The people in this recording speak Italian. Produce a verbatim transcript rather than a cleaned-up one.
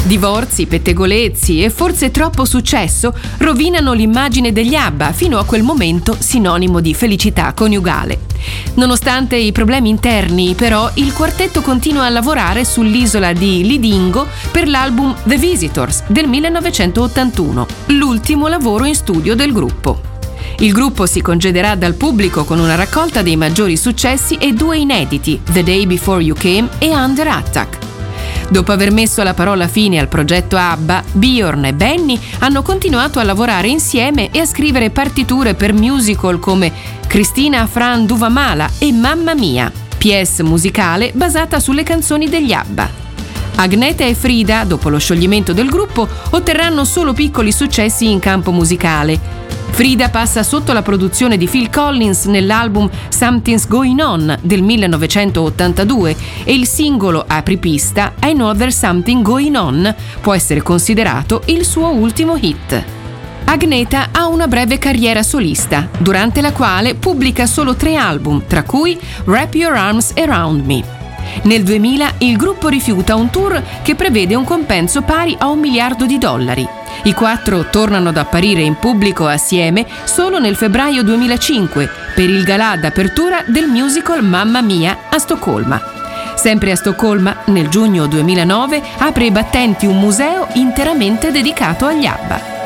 Divorzi, pettegolezzi e forse troppo successo rovinano l'immagine degli ABBA, fino a quel momento sinonimo di felicità coniugale. Nonostante i problemi interni, però, il quartetto continua a lavorare sull'isola di Lidingo per l'album The Visitors del millenovecentottantuno, l'ultimo lavoro in studio del gruppo. Il gruppo si congederà dal pubblico con una raccolta dei maggiori successi e due inediti, The Day Before You Came e Under Attack. Dopo aver messo la parola fine al progetto ABBA, Björn e Benny hanno continuato a lavorare insieme e a scrivere partiture per musical come Kristina Fran Duvamala e Mamma Mia, pièce musicale basata sulle canzoni degli ABBA. Agneta e Frida, dopo lo scioglimento del gruppo, otterranno solo piccoli successi in campo musicale. Frida passa sotto la produzione di Phil Collins nell'album Something's Going On del millenovecentottantadue e il singolo apripista I Know There's Something Going On può essere considerato il suo ultimo hit. Agneta ha una breve carriera solista, durante la quale pubblica solo tre album, tra cui Wrap Your Arms Around Me. Nel duemila il gruppo rifiuta un tour che prevede un compenso pari a un miliardo di dollari. I quattro tornano ad apparire in pubblico assieme solo nel febbraio duemilacinque per il galà d'apertura del musical Mamma Mia a Stoccolma. Sempre a Stoccolma, nel giugno duemilanove, apre i battenti un museo interamente dedicato agli ABBA.